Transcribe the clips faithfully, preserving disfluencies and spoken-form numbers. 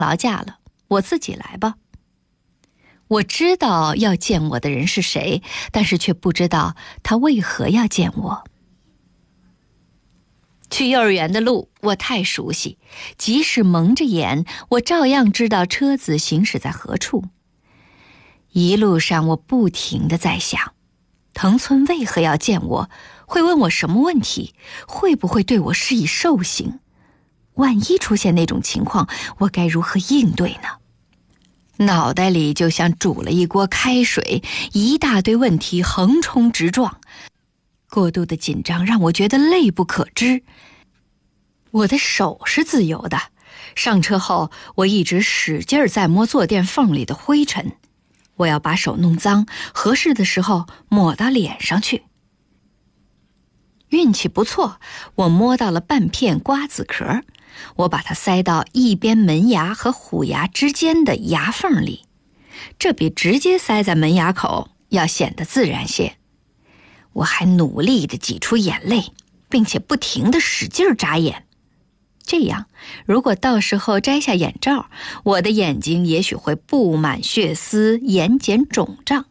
劳驾了，我自己来吧。我知道要见我的人是谁，但是却不知道他为何要见我。去幼儿园的路我太熟悉，即使蒙着眼，我照样知道车子行驶在何处。一路上我不停地在想，藤村为何要见我，会问我什么问题，会不会对我施以受刑？万一出现那种情况，我该如何应对呢？脑袋里就像煮了一锅开水，一大堆问题横冲直撞，过度的紧张让我觉得累不可支。我的手是自由的，上车后我一直使劲在摸坐垫缝里的灰尘，我要把手弄脏，合适的时候抹到脸上去。运气不错，我摸到了半片瓜子壳，我把它塞到一边门牙和虎牙之间的牙缝里，这比直接塞在门牙口要显得自然些。我还努力地挤出眼泪，并且不停地使劲眨眼。这样，如果到时候摘下眼罩，我的眼睛也许会布满血丝，眼睑肿胀。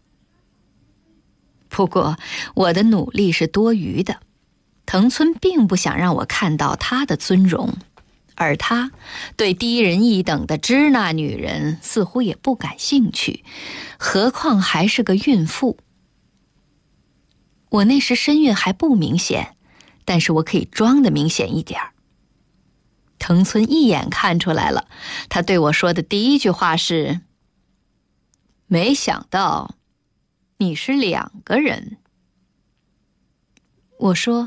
不过，我的努力是多余的。藤村并不想让我看到他的尊容，而他对低人一等的支那女人似乎也不感兴趣，何况还是个孕妇。我那时身孕还不明显，但是我可以装得明显一点儿。藤村一眼看出来了，他对我说的第一句话是：没想到你是两个人。我说，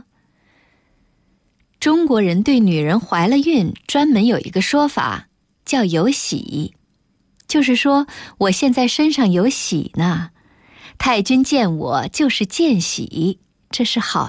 中国人对女人怀了孕专门有一个说法，叫有喜，就是说我现在身上有喜呢。太君见我就是见喜，这是好